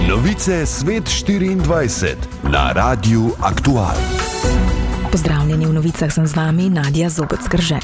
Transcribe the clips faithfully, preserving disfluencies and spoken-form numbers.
Novice Svet štiriindvajset na Radiu Aktual. Pozdravljeni, v novicah sem z vami Nadja Zobec-Krže.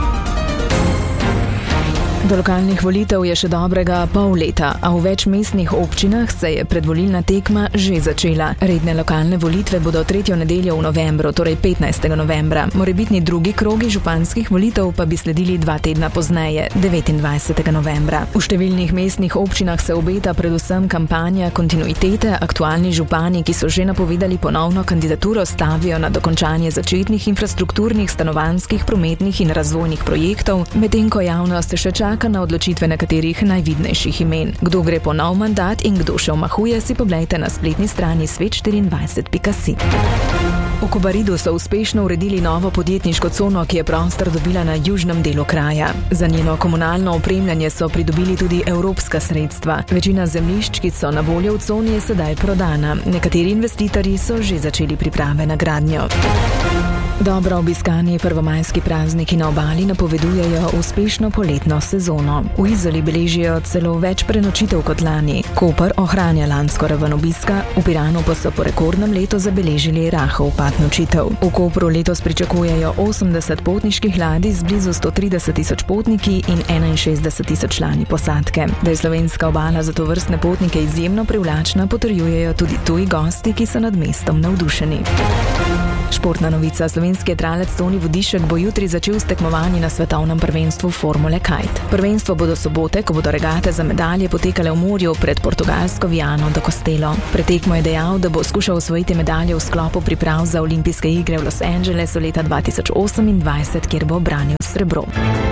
Do lokalnih volitev je še dobrega pol leta, a v več mestnih občinah se je predvolilna tekma že začela. Redne lokalne volitve bodo tretjo nedeljo v novembru, torej petnajstega novembra. Morebitni drugi krogi županskih volitev pa bi sledili dva tedna pozneje, devetindvajsetega novembra. V številnih mestnih občinah se obeta predvsem kampanja kontinuitete. Aktualni župani, ki so že napovedali ponovno kandidaturo, stavijo na dokončanje začetnih infrastrukturnih, stanovanjskih, prometnih in razvojnih projektov, medtem ko javnost še čaka na odločitve nekaterih najvidnejših imen. Kdo gre po nov mandat in kdo še omahuje, si poglejte na spletni strani svet štiriindvajset pika si. V Kobaridu so uspešno uredili novo podjetniško cono, ki je prostor dobila na južnem delu kraja. Za njeno komunalno opremljanje so pridobili tudi evropska sredstva. Večina zemljišč, ki so na voljo v coni, je sedaj prodana. Nekateri investitorji so že začeli priprave na gradnjo. Dobro obiskani prvomajski prazniki na obali napovedujejo uspešno poletno sezono. V Izoli beležijo celo več prenočitev kot lani. Koper ohranja lansko raven obiska, v Piranu pa so po rekordnem letu zabeležili rahel upad nočitev. V Kopru letos pričakujejo osemdeset potniških ladij z blizu sto trideset tisoč potniki in enainšestdeset tisoč člani posadke. Da je slovenska obala za tovrstne potnike izjemno privlačna, potrjujejo tudi tuji gosti, ki so nad mestom navdušeni. Športna novica. Slovenski jadralec Toni Vodišek bo jutri začel s tekmovanji na svetovnem prvenstvu Formule Kite. Prvenstvo bodo sobote, ko bodo regate za medalje potekale v morju pred portugalsko Viano do Costelo. Pred tekmo je dejal, da bo skušal osvojiti medalje v sklopu priprav za olimpijske igre v Los Angelesu leta dva tisoč osemindvajset, kjer bo branil srebro.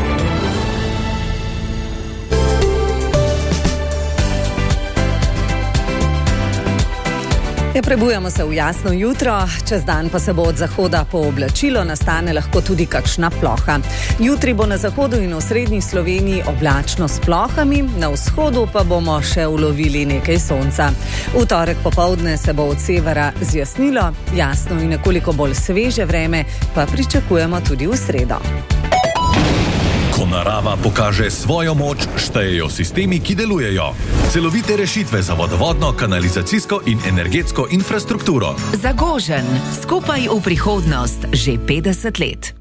Ja, prebujamo se v jasno jutro, čez dan pa se bo od zahoda pooblačilo, nastane lahko tudi kakšna ploha. Jutri bo na zahodu in v srednji Sloveniji oblačno s plohami, na vzhodu pa bomo še ulovili nekaj sonca. V torek popoldne se bo od severa zjasnilo, jasno in nekoliko bolj sveže vreme pa pričakujemo tudi v sredo. Ko narava pokaže svojo moč, štejejo sistemi, ki delujejo. Celovite rešitve za vodovodno, kanalizacijsko in energetsko infrastrukturo. Zagožen, skupaj v prihodnost, že petdeset let.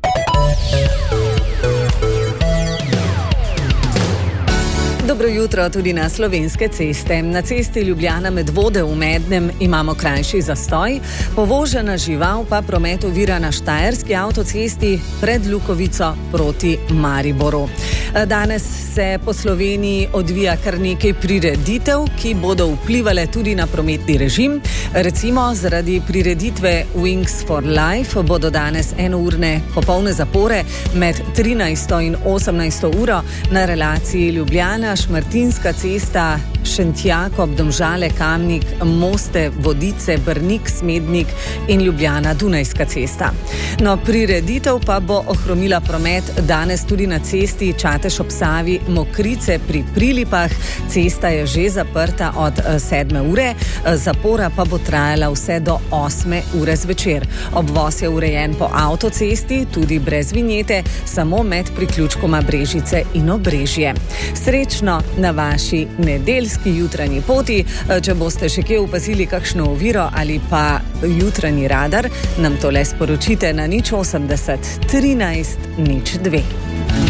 Dobro jutro tudi na slovenske ceste. Na cesti Ljubljana Medvode v Mednem imamo krajši zastoj, povožena žival pa promet ovira na Štajerski avtocesti pred Lukovico proti Mariboru. Danes se po Sloveniji odvija kar nekaj prireditev, ki bodo vplivale tudi na prometni režim. Recimo zaradi prireditve Wings for Life bodo danes enourne popolne zapore med trinajsto in osemnajsto uro na relaciji Ljubljana, Šmartinska cesta, Šentjakob, Domžale, Kamnik, Moste, Vodice, Brnik, Smednik in Ljubljana, Dunajska cesta. No, prireditev pa bo ohromila promet danes tudi na cesti Čatež ob Savi, Mokrice pri Prilipah. Cesta je že zaprta od sedme ure, zapora pa bo trajala vse do osme ure zvečer. Obvoz je urejen po avtocesti, tudi brez vinjete, samo med priključkoma Brežice in Obrežje. Srečno na vaši nedeljski jutranji poti. Če boste še kje opazili kakšno oviro ali pa jutranji radar, nam to le sporočite na nič osemdeset trinajst nič dve.